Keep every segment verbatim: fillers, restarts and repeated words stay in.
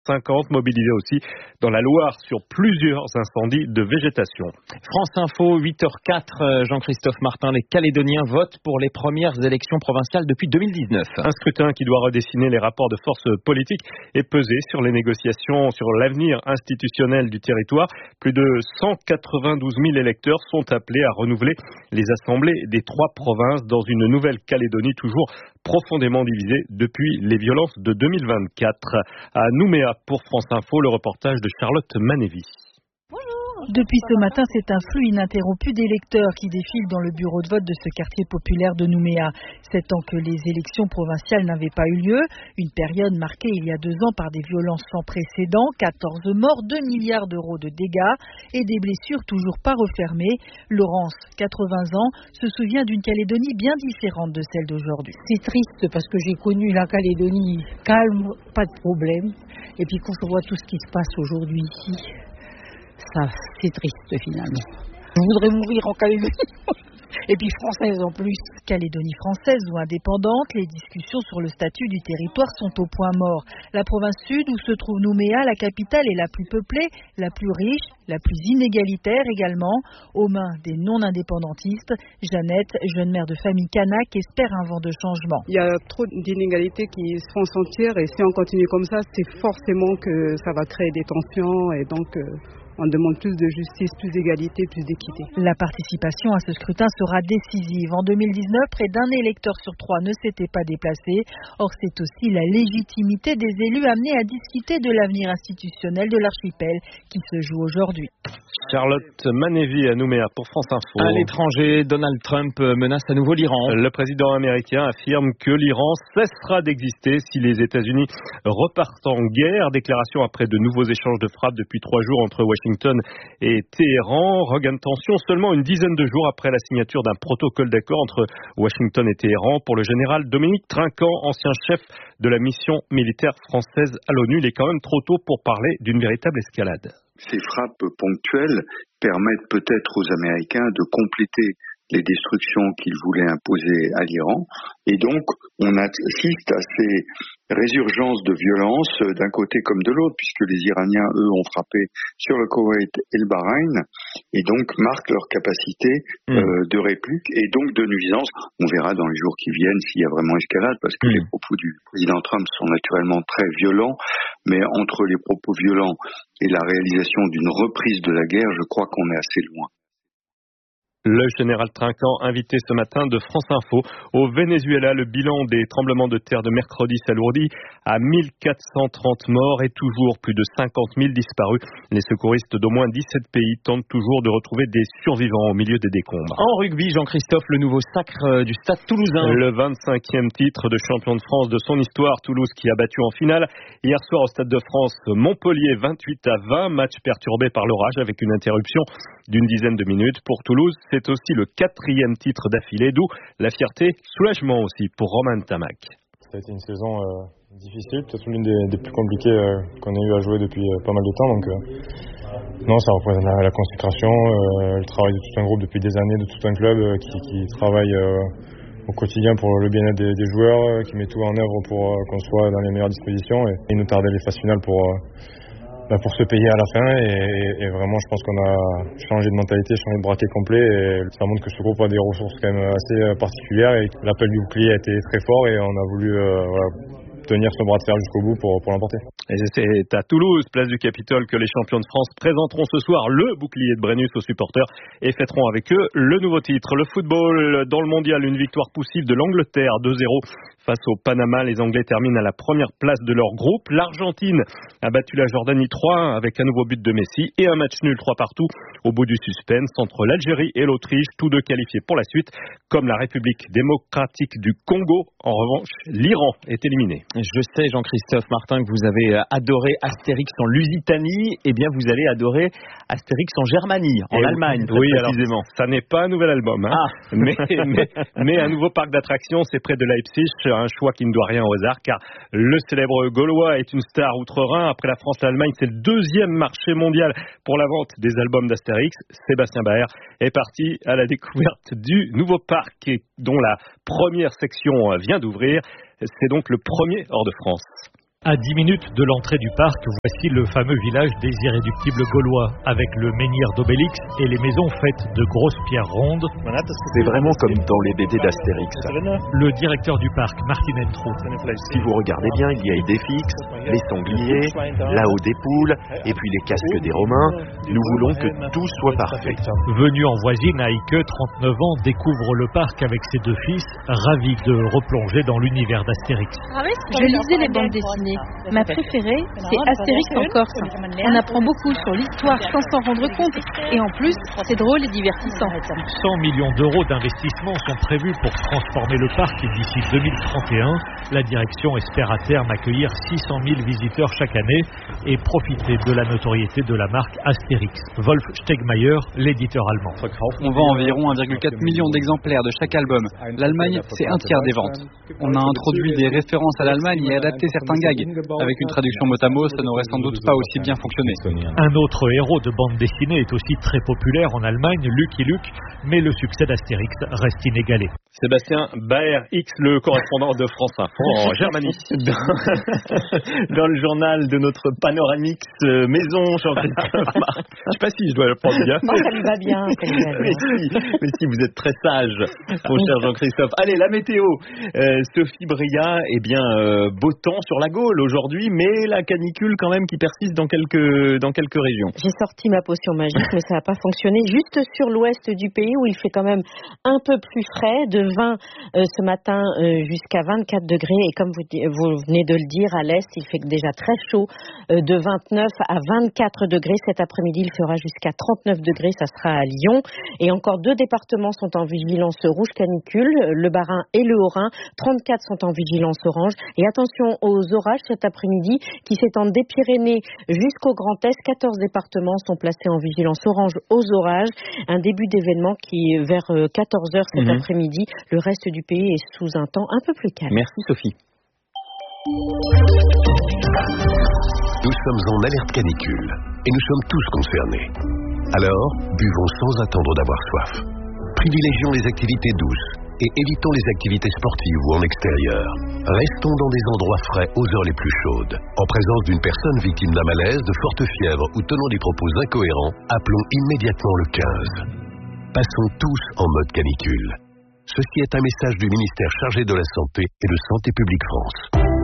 cinquante mobilisés aussi dans la Loire sur plusieurs incendies de végétation. France Info, huit heures zéro quatre, Jean-Christophe Martin, les Calédoniens votent pour les premières élections provinciales depuis deux mille dix-neuf. Un scrutin qui doit redessiner les rapports de force politiques et peser sur les négociations sur l'avenir institutionnel du territoire. Plus de cent quatre-vingt-douze mille électeurs sont appelés à renouveler les assemblées des trois provinces dans une Nouvelle-Calédonie toujours profondément divisée depuis les violences de deux mille vingt-quatre. À Nouméa, pour France Info, le reportage de Charlotte Manévy. Depuis ce matin, c'est un flux ininterrompu d'électeurs qui défilent dans le bureau de vote de ce quartier populaire de Nouméa. Sept ans que les élections provinciales n'avaient pas eu lieu, une période marquée il y a deux ans par des violences sans précédent, quatorze morts, deux milliards d'euros de dégâts et des blessures toujours pas refermées. Laurence, quatre-vingts ans, se souvient d'une Calédonie bien différente de celle d'aujourd'hui. C'est triste parce que j'ai connu la Calédonie calme, pas de problème. Et puis quand on voit tout ce qui se passe aujourd'hui ici, ça, c'est triste finalement. Je voudrais mourir en Calédonie. Et puis française en plus. Calédonie française ou indépendante, les discussions sur le statut du territoire sont au point mort. La province sud où se trouve Nouméa, la capitale, est la plus peuplée, la plus riche, la plus inégalitaire également. Aux mains des non-indépendantistes, Jeannette, jeune mère de famille kanak, espère un vent de changement. Il y a trop d'inégalités qui se font sentir et si on continue comme ça, c'est forcément que ça va créer des tensions et donc... Euh On demande plus de justice, plus d'égalité, plus d'équité. La participation à ce scrutin sera décisive. En deux mille dix-neuf, près d'un électeur sur trois ne s'était pas déplacé. Or, c'est aussi la légitimité des élus amenés à discuter de l'avenir institutionnel de l'archipel qui se joue aujourd'hui. Charlotte Manévy à Nouméa pour France Info. À l'étranger, Donald Trump menace à nouveau l'Iran. Le président américain affirme que l'Iran cessera d'exister si les États-Unis repartent en guerre. Déclaration après de nouveaux échanges de frappes depuis trois jours entre Washington et Téhéran. Regain de tension seulement une dizaine de jours après la signature d'un protocole d'accord entre Washington et Téhéran pour le général Dominique Trinquant, ancien chef de la mission militaire française à l'ONU. Il est quand même trop tôt pour parler d'une véritable escalade. Ces frappes ponctuelles permettent peut-être aux Américains de compléter les destructions qu'ils voulaient imposer à l'Iran. Et donc, on assiste à ces résurgences de violence d'un côté comme de l'autre, puisque les Iraniens, eux, ont frappé sur le Koweït et le Bahreïn, et donc marquent leur capacité mmh. euh, de réplique et donc de nuisance. On verra dans les jours qui viennent s'il y a vraiment escalade, parce que mmh. les propos du président Trump sont naturellement très violents, mais entre les propos violents et la réalisation d'une reprise de la guerre, je crois qu'on est assez loin. Le général Trinquant, invité ce matin de France Info. Au Venezuela, le bilan des tremblements de terre de mercredi s'alourdit à mille quatre cent trente morts et toujours plus de cinquante mille disparus. Les secouristes d'au moins dix-sept pays tentent toujours de retrouver des survivants au milieu des décombres. En rugby, Jean-Christophe, le nouveau sacre du Stade Toulousain. Le vingt-cinquième titre de champion de France de son histoire. Toulouse qui a battu en finale hier soir au Stade de France Montpellier vingt-huit à vingt. Match perturbé par l'orage avec une interruption d'une dizaine de minutes. Pour Toulouse, c'est aussi le quatrième titre d'affilée, d'où la fierté, soulagement aussi pour Romain Tamac. Ça a été une saison euh, difficile, peut-être l'une des, des plus compliquées euh, qu'on ait eu à jouer depuis euh, pas mal de temps. Donc, euh, non, ça représente la, la consécration, euh, le travail de tout un groupe depuis des années, de tout un club euh, qui, qui travaille euh, au quotidien pour le bien-être des, des joueurs, euh, qui met tout en œuvre pour euh, qu'on soit dans les meilleures dispositions. Et il nous tardait les phases finales pour... Euh, pour se payer à la fin et, et, et vraiment je pense qu'on a changé de mentalité, changé de braquet complet et ça montre que ce groupe a des ressources quand même assez particulières et l'appel du bouclier a été très fort et on a voulu euh, voilà, tenir ce bras de fer jusqu'au bout pour, pour l'emporter. Et c'est à Toulouse, place du Capitole, que les champions de France présenteront ce soir le bouclier de Brennus aux supporters et fêteront avec eux le nouveau titre. Le football dans le mondial, une victoire poussive de l'Angleterre, deux zéro face au Panama. Les Anglais terminent à la première place de leur groupe. L'Argentine a battu la Jordanie trois un avec un nouveau but de Messi et un match nul trois partout au bout du suspense entre l'Algérie et l'Autriche, tous deux qualifiés pour la suite, comme la République démocratique du Congo. En revanche, l'Iran est éliminé. Je sais, Jean-Christophe Martin, que vous avez adoré Astérix en Lusitanie. Eh bien, vous allez adorer Astérix en Germanie, en et Allemagne, oui, précisément. Alors, ça n'est pas un nouvel album, hein, ah. mais, mais, mais un nouveau parc d'attractions, c'est près de Leipzig, un choix qui ne doit rien au hasard, car le célèbre Gaulois est une star outre-Rhin. Après la France et l'Allemagne, c'est le deuxième marché mondial pour la vente des albums d'Astérix. Sébastien Baer est parti à la découverte du nouveau parc, dont la première section vient d'ouvrir. C'est donc le premier hors de France. À dix minutes de l'entrée du parc, voici le fameux village des irréductibles gaulois, avec le menhir d'Obélix et les maisons faites de grosses pierres rondes. C'est vraiment comme dans les B D d'Astérix. Le directeur du parc, Martin Entro. Si vous regardez bien, il y a Idéfix, les sangliers, là-haut des poules, et puis les casques des Romains. Nous voulons que tout soit parfait. Venu en voisine, Heike, trente-neuf ans, découvre le parc avec ses deux fils, ravis de replonger dans l'univers d'Astérix. Je lisais les bandes dessinées. Ma préférée, c'est Astérix en Corse. On apprend beaucoup sur l'histoire sans s'en rendre compte. Et en plus, c'est drôle et divertissant. cent millions d'euros d'investissement sont prévus pour transformer le parc d'ici deux mille trente et un. La direction espère à terme accueillir six cent mille visiteurs chaque année et profiter de la notoriété de la marque Astérix. Wolf Stegmaier, l'éditeur allemand. On vend environ un virgule quatre million d'exemplaires de chaque album. L'Allemagne, c'est un tiers des ventes. On a introduit des références à l'Allemagne et adapté certains gags. Avec une traduction mot à mot, ça n'aurait sans doute pas aussi bien fonctionné. Un autre héros de bande dessinée est aussi très populaire en Allemagne, Lucky Luke, mais le succès d'Astérix reste inégalé. Sébastien Baer X, le correspondant de France Info en Germanie. Dans, dans le journal de notre Panoramix euh, maison, Jean-Christophe Martin. Je ne sais pas si je dois le prendre bien. Non, ça lui va bien. Ça lui va bien. Mais, si, mais si, vous êtes très sage, mon cher Jean-Christophe. Allez, la météo. Euh, Sophie Bria, eh bien, euh, beau temps sur la Gaule aujourd'hui, mais la canicule quand même qui persiste dans quelques, dans quelques régions. J'ai sorti ma potion magique, mais ça n'a pas fonctionné. Juste sur l'ouest du pays où il fait quand même un peu plus frais, de vingt euh, ce matin euh, jusqu'à vingt-quatre degrés. Et comme vous, vous venez de le dire, à l'est, il fait déjà très chaud, euh, de vingt-neuf à vingt-quatre degrés. Cet après-midi, il fera jusqu'à trente-neuf degrés, ça sera à Lyon. Et encore deux départements sont en vigilance rouge canicule, le Bas-Rhin et le Haut-Rhin. trente-quatre sont en vigilance orange. Et attention aux orages cet après-midi qui s'étendent des Pyrénées jusqu'au Grand Est. quatorze départements sont placés en vigilance orange aux orages. Un début d'événement qui, vers quatorze heures cet mmh. après-midi, le reste du pays est sous un temps un peu plus calme. Merci Sophie. Nous sommes en alerte canicule et nous sommes tous concernés. Alors, buvons sans attendre d'avoir soif. Privilégions les activités douces et évitons les activités sportives ou en extérieur. Restons dans des endroits frais aux heures les plus chaudes. En présence d'une personne victime d'un malaise, de forte fièvre ou tenant des propos incohérents, appelons immédiatement le quinze. Passons tous en mode canicule. Ceci est un message du ministère chargé de la Santé et de Santé publique France.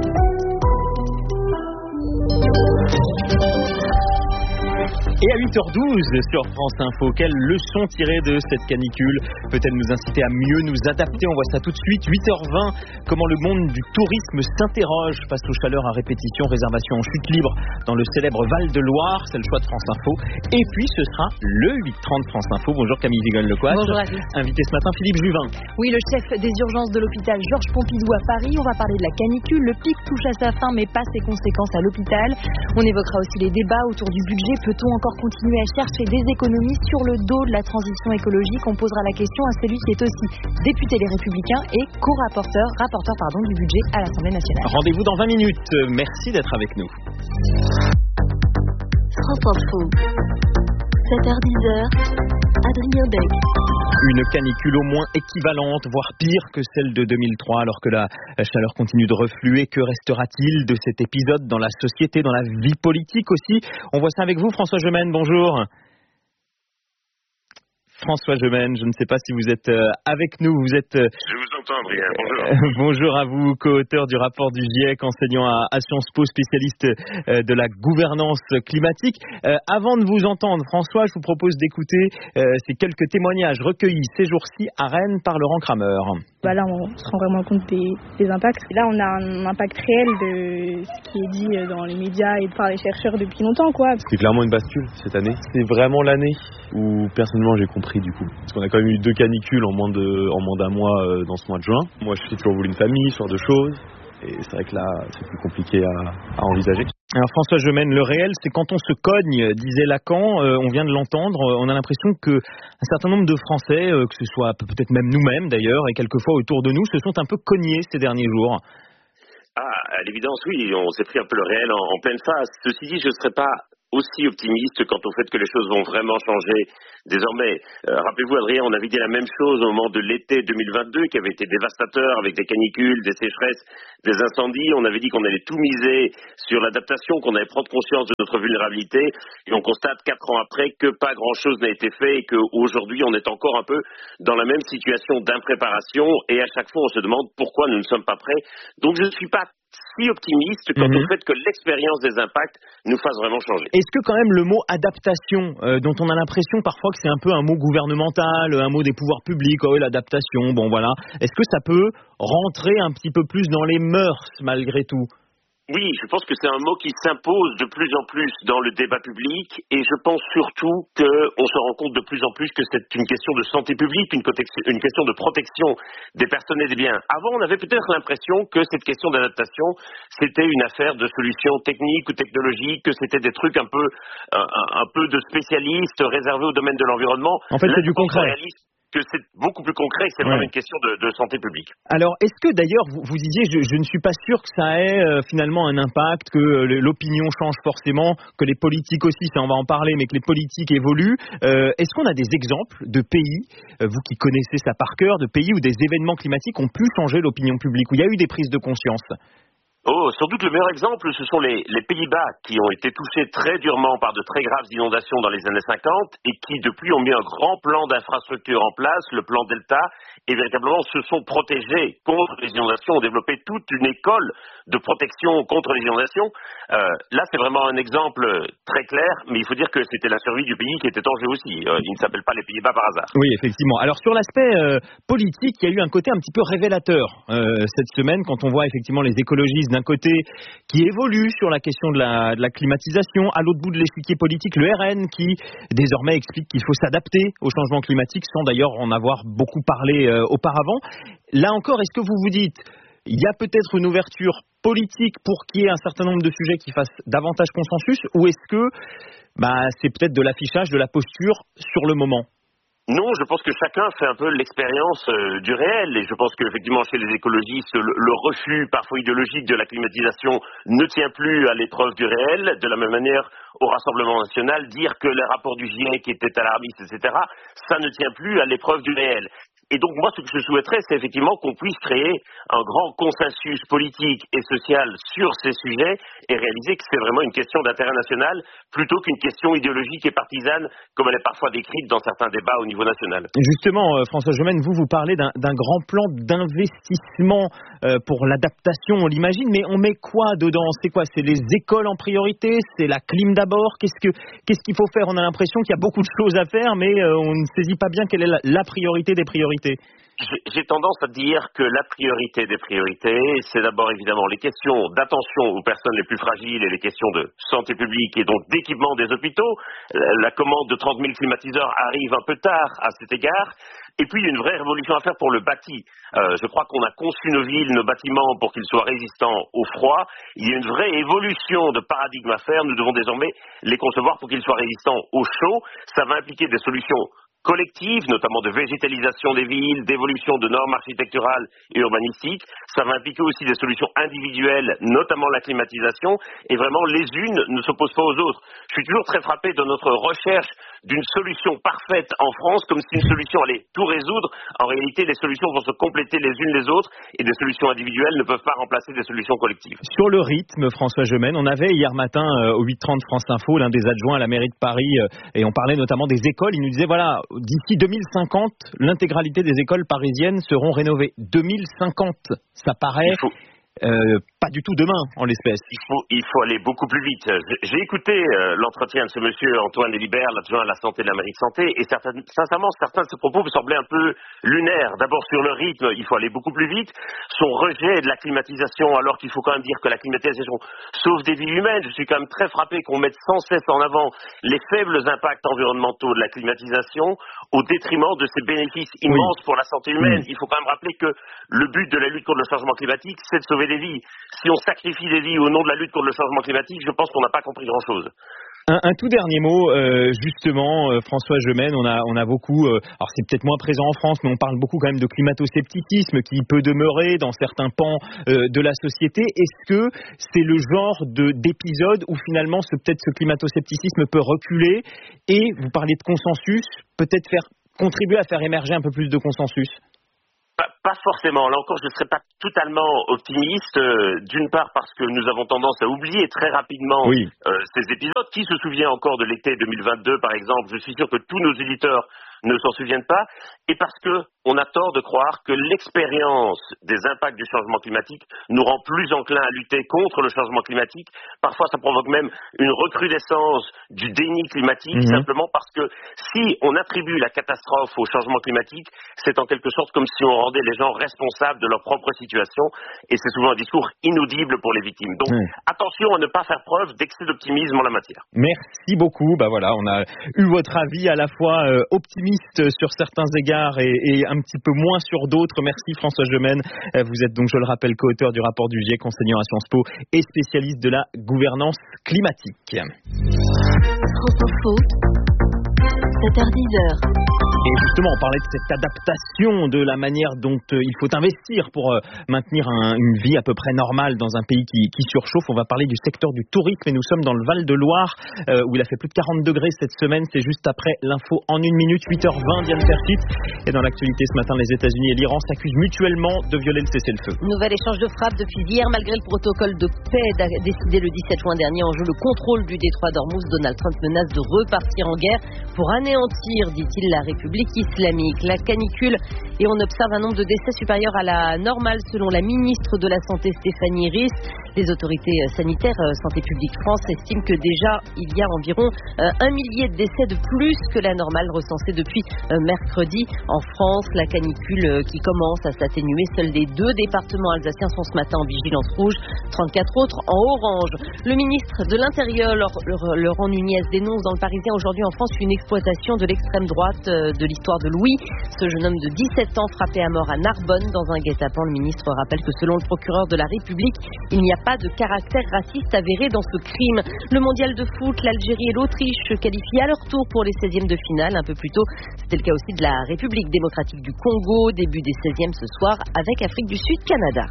Et à huit heures douze sur France Info, quelle leçon tirer de cette canicule peut-elle nous inciter à mieux nous adapter? On voit ça tout de suite. huit heures vingt, comment le monde du tourisme s'interroge face aux chaleurs à répétition, réservation en chute libre dans le célèbre Val-de-Loire. C'est le choix de France Info. Et puis ce sera le huit trente France Info. Bonjour Camille Vigone-Lecoat. Bonjour à tous. Invité ce matin Philippe Juvin. Oui, le chef des urgences de l'hôpital Georges Pompidou à Paris. On va parler de la canicule. Le pic touche à sa fin, mais pas ses conséquences à l'hôpital. On évoquera aussi les débats autour du budget. Peut-on encore continuer à chercher des économies sur le dos de la transition écologique? On posera la question à celui qui est aussi député Les Républicains et co-rapporteur, rapporteur pardon, du budget à l'Assemblée nationale. Rendez-vous dans vingt minutes. Merci d'être avec nous. France Info, sept heures dix, Adrien Beck. Une canicule au moins équivalente, voire pire que celle de deux mille trois, alors que la chaleur continue de refluer. Que restera-t-il de cet épisode dans la société, dans la vie politique aussi? On voit ça avec vous, François Gemène, bonjour. François Gemène, je ne sais pas si vous êtes avec nous. Vous êtes. Je vous entends, Adrien. Bonjour. Bonjour à vous, co-auteur du rapport du GIEC, enseignant à, à Sciences Po, spécialiste euh, de la gouvernance climatique. Euh, avant de vous entendre, François, je vous propose d'écouter euh, ces quelques témoignages recueillis ces jours-ci à Rennes par Laurent Kramer. Bah là, on se rend vraiment compte des, des impacts. Là, on a un impact réel de ce qui est dit dans les médias et par les chercheurs depuis longtemps, quoi. C'est clairement une bascule cette année. C'est vraiment l'année où personnellement j'ai compris du coup. Parce qu'on a quand même eu deux canicules en moins de, en moins d'un mois euh, dans ce mois de juin. Moi, je suis toujours voulu une famille, ce genre de choses. Et c'est vrai que là, c'est plus compliqué à, à envisager. Alors François Gemène, le réel, c'est quand on se cogne, disait Lacan, euh, on vient de l'entendre, on a l'impression que un certain nombre de Français, euh, que ce soit peut-être même nous-mêmes d'ailleurs, et quelquefois autour de nous, se sont un peu cognés ces derniers jours. Ah, à l'évidence, oui, on s'est pris un peu le réel en, en pleine face. Ceci dit, je ne serais pas aussi optimiste quant au fait que les choses vont vraiment changer désormais. Euh, rappelez-vous, Adrien, on avait dit la même chose au moment de l'été deux mille vingt-deux, qui avait été dévastateur avec des canicules, des sécheresses, des incendies. On avait dit qu'on allait tout miser sur l'adaptation, qu'on allait prendre conscience de notre vulnérabilité. Et on constate quatre ans après que pas grand-chose n'a été fait et qu'aujourd'hui, on est encore un peu dans la même situation d'impréparation. Et à chaque fois, on se demande pourquoi nous ne sommes pas prêts. Donc, je ne suis pas si optimiste quant mmh. au fait que l'expérience des impacts nous fasse vraiment changer. Est-ce que quand même le mot adaptation, euh, dont on a l'impression parfois que c'est un peu un mot gouvernemental, un mot des pouvoirs publics, oh, l'adaptation, bon voilà, est-ce que ça peut rentrer un petit peu plus dans les mœurs malgré tout ? Oui, je pense que c'est un mot qui s'impose de plus en plus dans le débat public et je pense surtout qu'on se rend compte de plus en plus que c'est une question de santé publique, une, une question de protection des personnes et des biens. Avant, on avait peut-être l'impression que cette question d'adaptation, c'était une affaire de solutions techniques ou technologiques, que c'était des trucs un peu, un, un peu de spécialistes réservés au domaine de l'environnement. En fait, Là, c'est du concret. Réaliste que c'est beaucoup plus concret, c'est ouais. vraiment une question de, de santé publique. Alors, est-ce que d'ailleurs, vous, vous disiez, je, je ne suis pas sûr que ça ait euh, finalement un impact, que euh, l'opinion change forcément, que les politiques aussi, ça on va en parler, mais que les politiques évoluent. Euh, est-ce qu'on a des exemples de pays, euh, vous qui connaissez ça par cœur, de pays où des événements climatiques ont pu changer l'opinion publique, où il y a eu des prises de conscience ? Oh, sans doute le meilleur exemple, ce sont les, les Pays-Bas qui ont été touchés très durement par de très graves inondations dans les années cinquante et qui depuis ont mis un grand plan d'infrastructure en place, le plan Delta, et véritablement se sont protégés contre les inondations, ont développé toute une école de protection contre les inondations. Euh, là, c'est vraiment un exemple très clair, mais il faut dire que c'était la survie du pays qui était en jeu aussi. Euh, il ne s'appelle pas les Pays-Bas par hasard. Oui, effectivement. Alors sur l'aspect euh, politique, il y a eu un côté un petit peu révélateur euh, cette semaine quand on voit effectivement les écologistes d'un côté qui évolue sur la question de la, de la climatisation, à l'autre bout de l'échiquier politique, le R N qui désormais explique qu'il faut s'adapter au changement climatique sans d'ailleurs en avoir beaucoup parlé euh, auparavant. Là encore, est-ce que vous vous dites, il y a peut-être une ouverture politique pour qu'il y ait un certain nombre de sujets qui fassent davantage consensus, ou est-ce que bah, c'est peut-être de l'affichage, de la posture sur le moment ? Non, je pense que chacun fait un peu l'expérience euh, du réel et je pense qu'effectivement chez les écologistes, le, le refus parfois idéologique de la climatisation ne tient plus à l'épreuve du réel. De la même manière, au Rassemblement national, dire que les rapports du GIEC étaient alarmistes, et cetera, ça ne tient plus à l'épreuve du réel. Et donc moi, ce que je souhaiterais, c'est effectivement qu'on puisse créer un grand consensus politique et social sur ces sujets et réaliser que c'est vraiment une question d'intérêt national plutôt qu'une question idéologique et partisane comme elle est parfois décrite dans certains débats au niveau national. Justement, euh, François Gemène, vous, vous parlez d'un, d'un grand plan d'investissement euh, pour l'adaptation, on l'imagine, mais on met quoi dedans ? C'est quoi ? C'est les écoles en priorité ? C'est la clim d'abord ? Qu'est-ce que, qu'est-ce qu'il faut faire ? On a l'impression qu'il y a beaucoup de choses à faire, mais euh, on ne saisit pas bien quelle est la, la priorité des priorités. J'ai tendance à dire que la priorité des priorités, c'est d'abord évidemment les questions d'attention aux personnes les plus fragiles et les questions de santé publique et donc d'équipement des hôpitaux. La commande de trente mille climatiseurs arrive un peu tard à cet égard. Et puis, il y a une vraie révolution à faire pour le bâti. Euh, je crois qu'on a conçu nos villes, nos bâtiments pour qu'ils soient résistants au froid. Il y a une vraie évolution de paradigme à faire. Nous devons désormais les concevoir pour qu'ils soient résistants au chaud. Ça va impliquer des solutions collectives, notamment de végétalisation des villes, d'évolution de normes architecturales et urbanistiques. Ça va impliquer aussi des solutions individuelles, notamment la climatisation. Et vraiment, les unes ne s'opposent pas aux autres. Je suis toujours très frappé de notre recherche d'une solution parfaite en France, comme si une solution allait tout résoudre. En réalité, les solutions vont se compléter les unes les autres et des solutions individuelles ne peuvent pas remplacer des solutions collectives. Sur le rythme, François Gemène, on avait hier matin euh, au huit trente France Info l'un des adjoints à la mairie de Paris euh, et on parlait notamment des écoles. Il nous disait, voilà, d'ici deux mille cinquante, l'intégralité des écoles parisiennes seront rénovées. deux mille cinquante, ça paraît... Il faut... Euh, pas du tout demain, en l'espèce. Il faut, il faut aller beaucoup plus vite. J'ai écouté euh, l'entretien de ce monsieur Antoine Lélibert, l'adjoint à la santé de la mairie de santé, et certains, sincèrement, certains de ses propos me semblaient un peu lunaires. D'abord sur le rythme, il faut aller beaucoup plus vite. Son rejet de la climatisation, alors qu'il faut quand même dire que la climatisation sauve des vies humaines. Je suis quand même très frappé qu'on mette sans cesse en avant les faibles impacts environnementaux de la climatisation au détriment de ses bénéfices immenses oui. pour la santé humaine. Oui. Il faut quand même rappeler que le but de la lutte contre le changement climatique, c'est de sauver des vies. Si on sacrifie des vies au nom de la lutte contre le changement climatique, je pense qu'on n'a pas compris grand-chose. Un, un tout dernier mot, euh, justement, euh, François Gemène, on a, on a beaucoup, euh, alors c'est peut-être moins présent en France, mais on parle beaucoup quand même de climato-scepticisme qui peut demeurer dans certains pans euh, de la société. Est-ce que c'est le genre de, d'épisode où finalement ce, peut-être ce climato-scepticisme peut reculer et, vous parlez de consensus, peut-être faire contribuer à faire émerger un peu plus de consensus? Pas, pas forcément. Là encore, je ne serais pas totalement optimiste. Euh, d'une part parce que nous avons tendance à oublier très rapidement oui. euh, ces épisodes. Qui se souvient encore de l'été deux mille vingt-deux, par exemple? Je suis sûr que tous nos éditeurs ne s'en souviennent pas. Et parce que on a tort de croire que l'expérience des impacts du changement climatique nous rend plus enclins à lutter contre le changement climatique. Parfois, ça provoque même une recrudescence du déni climatique, mmh. simplement parce que si on attribue la catastrophe au changement climatique, c'est en quelque sorte comme si on rendait les gens responsables de leur propre situation, et c'est souvent un discours inaudible pour les victimes. Donc, mmh. attention à ne pas faire preuve d'excès d'optimisme en la matière. Merci beaucoup. Bah voilà, on a eu votre avis à la fois euh, optimiste sur certains égards et, et un petit peu moins sur d'autres. Merci François Gemène. Vous êtes donc, je le rappelle, co-auteur du rapport du GIEC, enseignant à Sciences Po et spécialiste de la gouvernance climatique. France Info, sept heures dix. Et justement, on parlait de cette adaptation, de la manière dont euh, il faut investir pour euh, maintenir un, une vie à peu près normale dans un pays qui, qui surchauffe. On va parler du secteur du tourisme et nous sommes dans le Val-de-Loire euh, où il a fait plus de quarante degrés cette semaine. C'est juste après l'info en une minute, huit heures vingt, Diane Perchit. Et dans l'actualité ce matin, les États-Unis et l'Iran s'accusent mutuellement de violer le cessez-le-feu. Nouvel échange de frappes depuis hier, malgré le protocole de paix décidé le dix-sept juin dernier en jeu le contrôle du détroit d'Ormuz. Donald Trump menace de repartir en guerre pour anéantir, dit-il, la République islamique. La canicule, et on observe un nombre de décès supérieur à la normale selon la ministre de la Santé Stéphanie Risse. Les autorités sanitaires Santé publique France estiment que déjà il y a environ un millier de décès de plus que la normale recensée depuis mercredi. En France, la canicule qui commence à s'atténuer. Seuls les deux départements alsaciens sont ce matin en vigilance rouge, trente-quatre autres en orange. Le ministre de l'Intérieur, Laurent Nunez, dénonce dans le Parisien aujourd'hui en France une exploitation de l'extrême droite de l'histoire de Louis. Ce jeune homme de dix-sept ans frappé à mort à Narbonne dans un guet-apens. Le ministre rappelle que selon le procureur de la République, il n'y a pas de caractère raciste avéré dans ce crime. Le mondial de foot, l'Algérie et l'Autriche se qualifient à leur tour pour les seizièmes de finale. Un peu plus tôt, c'était le cas aussi de la République démocratique du Congo. Début des seizièmes ce soir avec Afrique du Sud, Canada.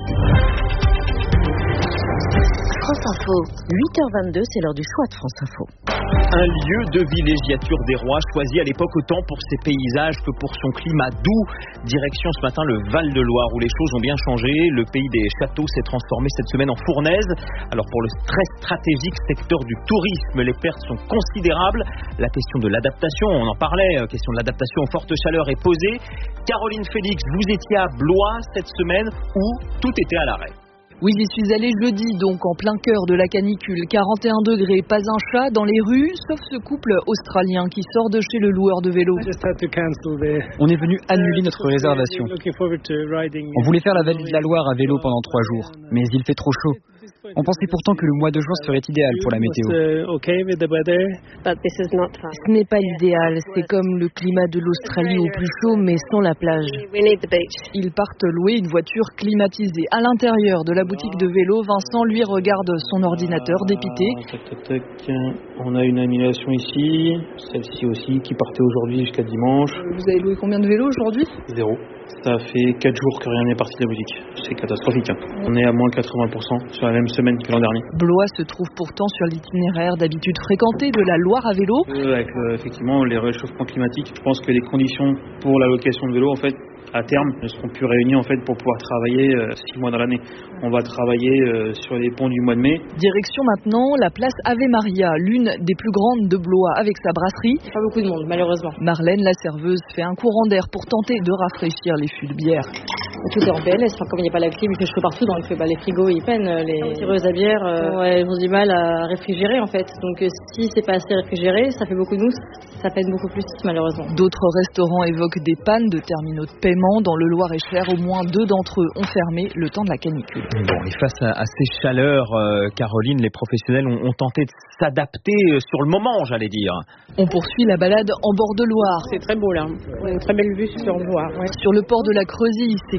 France Info, huit heures vingt-deux, c'est l'heure du choix de France Info. Un lieu de villégiature des rois choisi à l'époque autant pour ses paysages que pour son climat doux. Direction ce matin le Val-de-Loire où les choses ont bien changé. Le pays des châteaux s'est transformé cette semaine en fournaise. Alors pour le très stratégique secteur du tourisme, les pertes sont considérables. La question de l'adaptation, on en parlait, question de l'adaptation aux fortes chaleurs est posée. Caroline Félix, vous étiez à Blois cette semaine où tout était à l'arrêt. Oui, j'y suis allée jeudi, donc en plein cœur de la canicule. quarante et un degrés, pas un chat dans les rues, sauf ce couple australien qui sort de chez le loueur de vélo. On est venu annuler notre réservation. On voulait faire la vallée de la Loire à vélo pendant trois jours, mais il fait trop chaud. On pensait pourtant que le mois de juin serait idéal pour la météo. Ce n'est pas l'idéal, c'est comme le climat de l'Australie au plus chaud, mais sans la plage. Ils partent louer une voiture climatisée. À l'intérieur de la boutique de vélo, Vincent, lui, regarde son ordinateur dépité. Tac, tac, tac. On a une annulation ici, celle-ci aussi, qui partait aujourd'hui jusqu'à dimanche. Vous avez loué combien de vélos aujourd'hui ? Zéro. Ça fait quatre jours que rien n'est parti de la boutique. C'est catastrophique. Hein. On est à moins quatre-vingts pour cent sur la même semaine que l'an dernier. Blois se trouve pourtant sur l'itinéraire d'habitude fréquenté de la Loire à vélo. Euh, avec euh, effectivement les réchauffements climatiques, je pense que les conditions pour la location de vélo, en fait, à terme, ne seront plus réunis en fait pour pouvoir travailler euh, six mois dans l'année. On va travailler euh, sur les ponts du mois de mai. Direction maintenant la place Ave Maria, l'une des plus grandes de Blois avec sa brasserie. Pas beaucoup de monde, malheureusement. Marlène, la serveuse, fait un courant d'air pour tenter de rafraîchir les fûts de bière. Tout est en P L S, enfin, comme il n'y a pas la clim, il fait chaud partout, donc bah, les frigos ils peinent, les tireuses à bière euh, ouais, elles ont du mal à réfrigérer en fait. Donc euh, si c'est pas assez réfrigéré, ça fait beaucoup de mousse, ça peine beaucoup plus malheureusement. D'autres restaurants évoquent des pannes de terminaux de paiement. Dans le Loir-et-Cher, au moins deux d'entre eux ont fermé le temps de la canicule. Bon, et face à, à ces chaleurs, euh, Caroline, les professionnels ont, ont tenté de s'adapter sur le moment, j'allais dire. On poursuit la balade en bord de Loire. C'est très beau là, on a une très belle vue sur le Loire. Ouais. Sur le port de la Creusie, c'est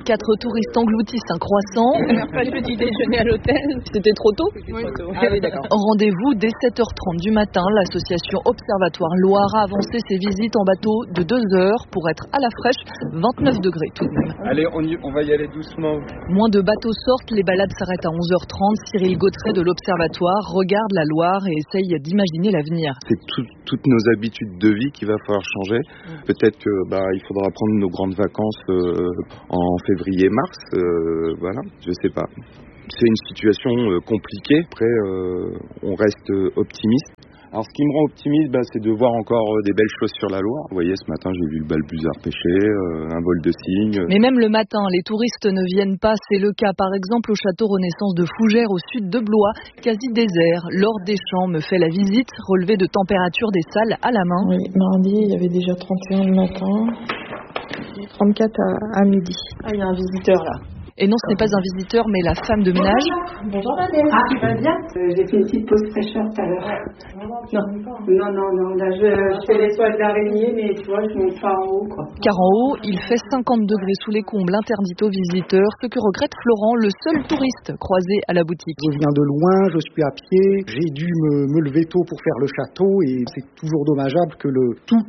quatre touristes engloutissent un croissant. On n'a pas le petit déjeuner à l'hôtel. C'était trop tôt. Oui, ah, oui, d'accord. Rendez-vous dès sept heures trente du matin. L'association Observatoire Loire a avancé ses visites en bateau de deux heures pour être à la fraîche, vingt-neuf degrés tout de même. Allez, on, y, on va y aller doucement. Moins de bateaux sortent, les balades s'arrêtent à onze heures trente. Cyril Gautret de l'Observatoire regarde la Loire et essaye d'imaginer l'avenir. C'est tout, toutes nos habitudes de vie qu'il va falloir changer. Mmh. Peut-être que bah, il faudra prendre nos grandes vacances euh, en février-mars. Euh, voilà, je sais pas. C'est une situation euh, compliquée. Après, euh, on reste optimiste. Alors ce qui me rend optimiste, bah, c'est de voir encore euh, des belles choses sur la Loire. Vous voyez, ce matin, j'ai vu le balbuzard pêcher, euh, un vol de cygne. Mais même le matin, les touristes ne viennent pas. C'est le cas, par exemple, au château Renaissance de Fougères, au sud de Blois, quasi désert. Laure Deschamps me fait la visite, relevé de température des salles à la main. Oui, mardi, il y avait déjà trente et un le matin, trente-quatre à, à midi. Ah, il y a un visiteur là. Et non, ce n'est pas un visiteur, mais la femme de ménage. Bonjour Madeleine. Ah, tu vas bien? euh, J'ai fait une petite pause fraîcheur tout à l'heure. Non, non, non, non. Là, je, je fais les toiles d'araignée, mais tu vois, je monte pas en haut, quoi. Car en haut, il fait cinquante degrés sous les combles, interdits aux visiteurs, ce que regrette Florent, le seul touriste croisé à la boutique. Je viens de loin, je suis à pied, j'ai dû me, me lever tôt pour faire le château et c'est toujours dommageable que le tout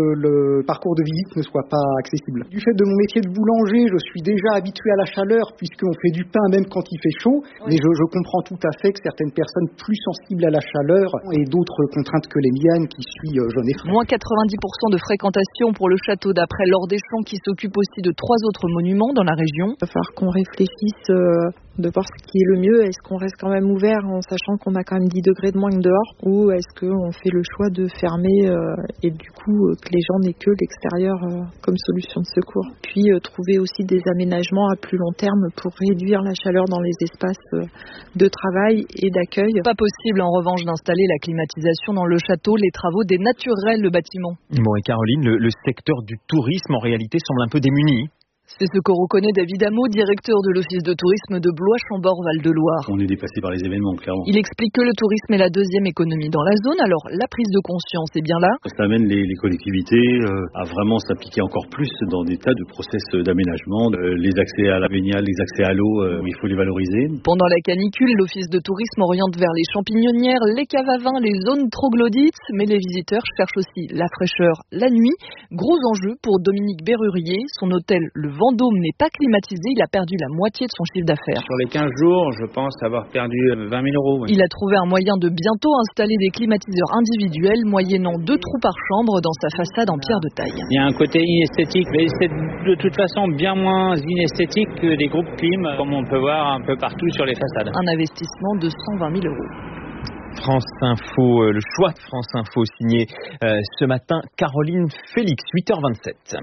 le parcours de visite ne soit pas accessible. Du fait de mon métier de boulanger, je suis déjà habitué à la chaleur puisqu'on fait du pain même quand il fait chaud, oui. Mais je, je comprends tout à fait que certaines personnes plus sensibles à la chaleur aient d'autres contraintes que les miennes qui suis jeune et frais. Moins quatre-vingt-dix pour cent de fréquentation pour le château d'après Laure Deschamps qui s'occupe aussi de trois autres monuments dans la région. Il va falloir qu'on réfléchisse euh, de voir ce qui est le mieux. Est-ce qu'on reste quand même ouvert en sachant qu'on a quand même dix degrés de moins que dehors ou est-ce qu'on fait le choix de fermer euh, et du coup que les gens n'aient que l'extérieur euh, comme solution de secours. Puis euh, trouver aussi des aménagements à plus long terme pour réduire la chaleur dans les espaces euh, de travail et d'accueil. Pas possible en revanche d'installer la climatisation dans le château, les travaux dénatureraient le bâtiment. Bon et Caroline, le, le secteur du tourisme en réalité semble un peu démuni. C'est ce que reconnaît David Hameau, directeur de l'Office de tourisme de Blois-Chambord-Val-de-Loire. On est dépassé par les événements, clairement. Il explique que le tourisme est la deuxième économie dans la zone, alors la prise de conscience est bien là. Ça amène les, les collectivités euh, à vraiment s'appliquer encore plus dans des tas de process d'aménagement, euh, les accès à la baignade, les accès à l'eau, euh, il faut les valoriser. Pendant la canicule, l'Office de tourisme oriente vers les champignonnières, les caves à vin, les zones troglodytes, mais les visiteurs cherchent aussi la fraîcheur la nuit. Gros enjeu pour Dominique Berrurier, son hôtel Le Vendôme n'est pas climatisé, il a perdu la moitié de son chiffre d'affaires. Sur les quinze jours, je pense avoir perdu vingt mille euros. Oui. Il a trouvé un moyen de bientôt installer des climatiseurs individuels moyennant deux trous par chambre dans sa façade en pierre de taille. Il y a un côté inesthétique, mais c'est de toute façon bien moins inesthétique que des groupes clim, comme on peut voir un peu partout sur les façades. Un investissement de cent vingt mille euros. France Info, le choix de France Info signé euh, ce matin Caroline Félix, huit heures vingt-sept.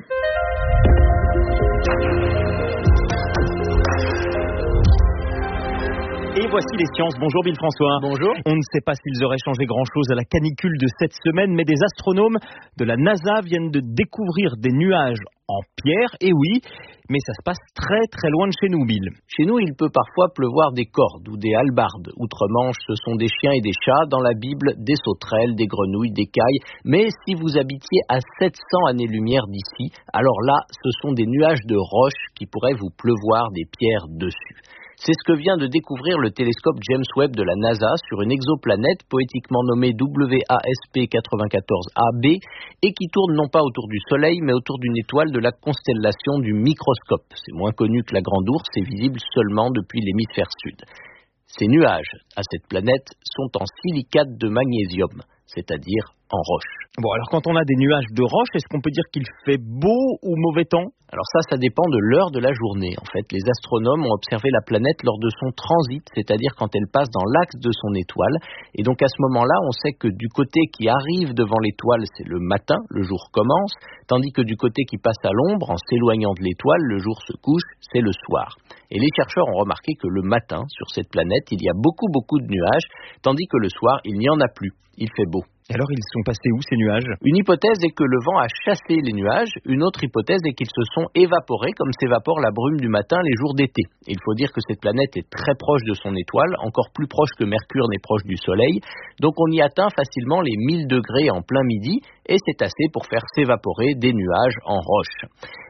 Et voici les sciences. Bonjour Bill François. Bonjour. On ne sait pas s'ils auraient changé grand-chose à la canicule de cette semaine, mais des astronomes de la NASA viennent de découvrir des nuages en pierre. Et oui, mais ça se passe très très loin de chez nous, Bill. Chez nous, il peut parfois pleuvoir des cordes ou des hallebardes. Outre-Manche, ce sont des chiens et des chats. Dans la Bible, des sauterelles, des grenouilles, des cailles. Mais si vous habitiez à sept cents années-lumière d'ici, alors là, ce sont des nuages de roches qui pourraient vous pleuvoir des pierres dessus. C'est ce que vient de découvrir le télescope James Webb de la NASA sur une exoplanète poétiquement nommée W A S P quatre-vingt-quatorze A B et qui tourne non pas autour du Soleil mais autour d'une étoile de la constellation du Microscope. C'est moins connu que la Grande Ourse et visible seulement depuis l'hémisphère sud. Ces nuages à cette planète sont en silicate de magnésium, c'est-à-dire en roche. Bon, alors quand on a des nuages de roche, est-ce qu'on peut dire qu'il fait beau ou mauvais temps ? Alors ça, ça dépend de l'heure de la journée. En fait, les astronomes ont observé la planète lors de son transit, c'est-à-dire quand elle passe dans l'axe de son étoile. Et donc à ce moment-là, on sait que du côté qui arrive devant l'étoile, c'est le matin, le jour commence, tandis que du côté qui passe à l'ombre, en s'éloignant de l'étoile, le jour se couche, c'est le soir. Et les chercheurs ont remarqué que le matin, sur cette planète, il y a beaucoup, beaucoup de nuages, tandis que le soir, il n'y en a plus. Il fait beau. Alors, ils sont passés où, ces nuages ? Une hypothèse est que le vent a chassé les nuages. Une autre hypothèse est qu'ils se sont évaporés, comme s'évapore la brume du matin les jours d'été. Il faut dire que cette planète est très proche de son étoile, encore plus proche que Mercure n'est proche du Soleil. Donc, on y atteint facilement les mille degrés en plein midi, et c'est assez pour faire s'évaporer des nuages en roche.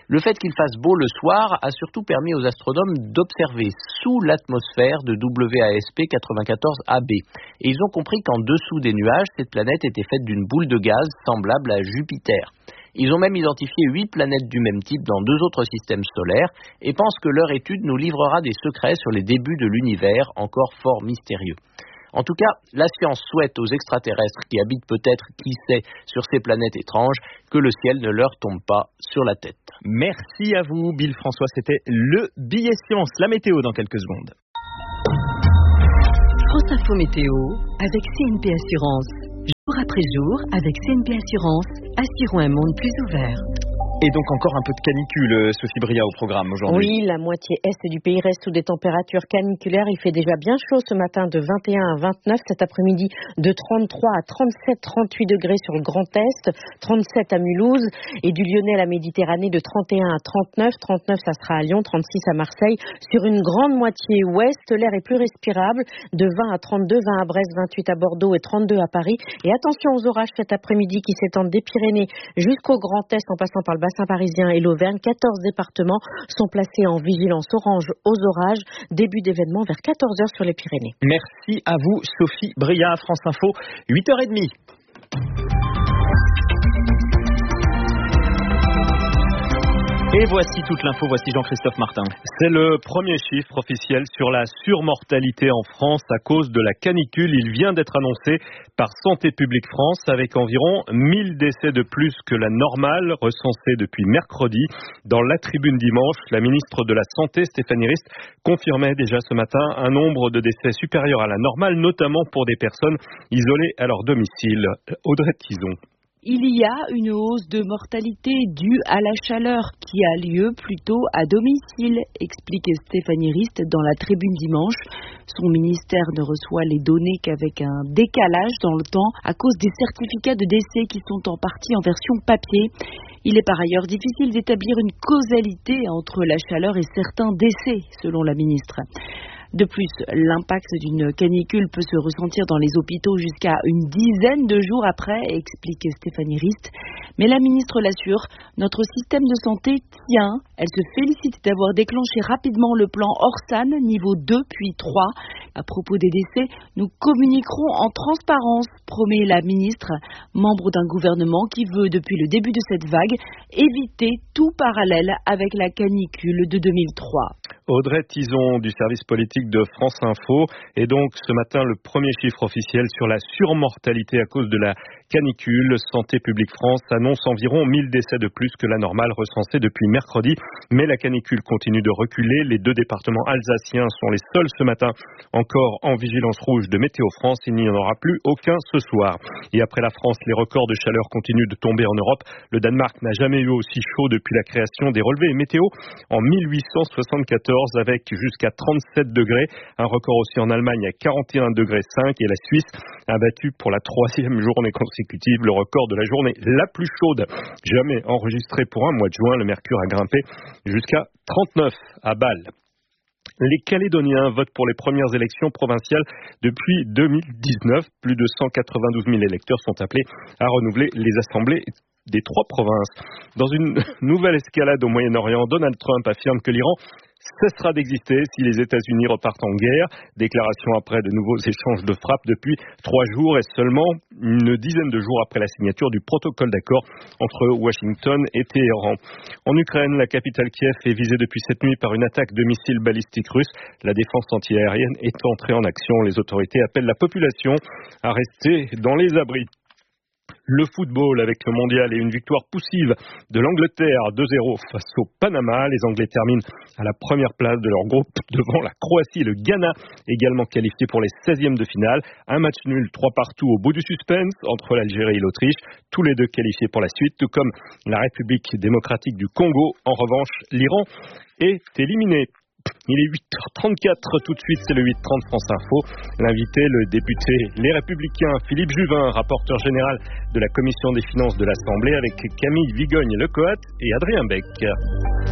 Le fait qu'il fasse beau le soir a surtout permis aux astronomes d'observer sous l'atmosphère de W A S P quatre-vingt-quatorze A B. Et ils ont compris qu'en dessous des nuages, cette planète était faite d'une boule de gaz semblable à Jupiter. Ils ont même identifié huit planètes du même type dans deux autres systèmes solaires et pensent que leur étude nous livrera des secrets sur les débuts de l'univers encore fort mystérieux. En tout cas, la science souhaite aux extraterrestres qui habitent peut-être, qui sait, sur ces planètes étranges, que le ciel ne leur tombe pas sur la tête. Merci à vous, Bill François. C'était le billet science. La météo dans quelques secondes. France Info Météo avec C N P Assurance. Jour après jour, avec C N P Assurance, assurons un monde plus ouvert. Et donc encore un peu de canicule, Sophie Bria, au programme aujourd'hui. Oui, la moitié est du pays reste sous des températures caniculaires. Il fait déjà bien chaud ce matin de vingt et un à vingt-neuf. Cet après-midi de trente-trois à trente-sept, trente-huit degrés sur le Grand Est, trente-sept à Mulhouse et du Lyonnais à la Méditerranée de trente et un à trente-neuf. trente-neuf, ça sera à Lyon, trente-six à Marseille. Sur une grande moitié ouest, l'air est plus respirable de vingt à trente-deux, vingt à Brest, vingt-huit à Bordeaux et trente-deux à Paris. Et attention aux orages cet après-midi qui s'étendent des Pyrénées jusqu'au Grand Est en passant par le bassin parisien et l'Auvergne. quatorze départements sont placés en vigilance orange aux orages. Début d'événement vers quatorze heures sur les Pyrénées. Merci à vous, Sophie Bria, France Info, huit heures trente. Et voici toute l'info, voici Jean-Christophe Martin. C'est le premier chiffre officiel sur la surmortalité en France à cause de la canicule. Il vient d'être annoncé par Santé publique France avec environ mille décès de plus que la normale recensée depuis mercredi. Dans la tribune dimanche, la ministre de la Santé, Stéphanie Rist, confirmait déjà ce matin un nombre de décès supérieur à la normale, notamment pour des personnes isolées à leur domicile. Audrey Tison. Il y a une hausse de mortalité due à la chaleur qui a lieu plutôt à domicile, explique Stéphanie Rist dans la tribune dimanche. Son ministère ne reçoit les données qu'avec un décalage dans le temps à cause des certificats de décès qui sont en partie en version papier. Il est par ailleurs difficile d'établir une causalité entre la chaleur et certains décès, selon la ministre. De plus, l'impact d'une canicule peut se ressentir dans les hôpitaux jusqu'à une dizaine de jours après, explique Stéphanie Rist. Mais la ministre l'assure, notre système de santé tient. Elle se félicite d'avoir déclenché rapidement le plan Orsan, niveau deux puis trois. À propos des décès, nous communiquerons en transparence, promet la ministre, membre d'un gouvernement qui veut, depuis le début de cette vague, éviter tout parallèle avec la canicule de deux mille trois. Audrey Tison du service politique de France Info. Et donc ce matin, le premier chiffre officiel sur la surmortalité à cause de la canicule. Santé publique France annonce environ mille décès de plus que la normale recensée depuis mercredi. Mais la canicule continue de reculer. Les deux départements alsaciens sont les seuls ce matin encore en vigilance rouge de Météo France. Il n'y en aura plus aucun ce soir. Et après la France, les records de chaleur continuent de tomber en Europe. Le Danemark n'a jamais eu aussi chaud depuis la création des relevés météo en mille huit cent soixante-quatorze avec jusqu'à trente-sept degrés. Un record aussi en Allemagne à quarante et un degrés cinq et la Suisse a battu pour la troisième journée consécutive le record de la journée la plus chaude jamais enregistrée pour un mois de juin. Le mercure a grimpé jusqu'à trente-neuf à Bâle. Les Calédoniens votent pour les premières élections provinciales depuis deux mille dix-neuf. Plus de cent quatre-vingt-douze mille électeurs sont appelés à renouveler les assemblées des trois provinces. Dans une nouvelle escalade au Moyen-Orient, Donald Trump affirme que l'Iran cessera d'exister si les États-Unis repartent en guerre. Déclaration après de nouveaux échanges de frappes depuis trois jours et seulement une dizaine de jours après la signature du protocole d'accord entre Washington et Téhéran. En Ukraine, la capitale Kiev est visée depuis cette nuit par une attaque de missiles balistiques russes. La défense antiaérienne est entrée en action. Les autorités appellent la population à rester dans les abris. Le football avec le mondial et une victoire poussive de l'Angleterre deux zéro face au Panama. Les Anglais terminent à la première place de leur groupe devant la Croatie et le Ghana, également qualifiés pour les seizièmes de finale. Un match nul, trois partout au bout du suspense entre l'Algérie et l'Autriche. Tous les deux qualifiés pour la suite, tout comme la République démocratique du Congo. En revanche, l'Iran est éliminé. Il est huit heures trente-quatre, tout de suite c'est le huit heures trente France Info. L'invité, le député Les Républicains, Philippe Juvin, rapporteur général de la Commission des finances de l'Assemblée avec Camille Vigogne-Lecoat et Adrien Beck.